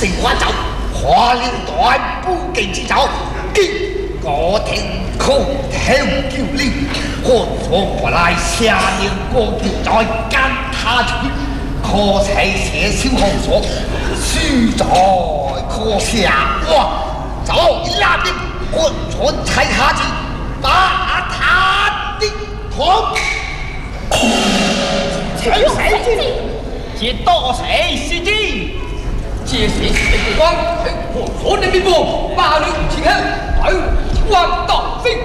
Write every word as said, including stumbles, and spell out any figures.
神花招，花柳断不给之招，今我听口头救令，何所不来下令国舅在赶他去，可才写小红说，须在可下哇，走一拉兵，混存才下去，把他的头。 谁谁进？这多谁是进？这是谁的光？我所的民妇，八六五七黑，哎，万道飞。